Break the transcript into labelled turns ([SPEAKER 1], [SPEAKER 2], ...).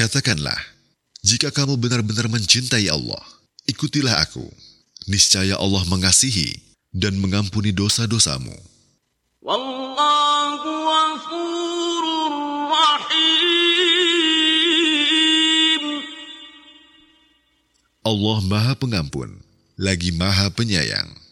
[SPEAKER 1] Katakanlah, jika kamu benar-benar mencintai Allah, ikutilah aku. Niscaya Allah mengasihi dan mengampuni dosa-dosamu.
[SPEAKER 2] Wallahu ghafurur rahim.
[SPEAKER 1] Allah Maha Pengampun, lagi Maha Penyayang.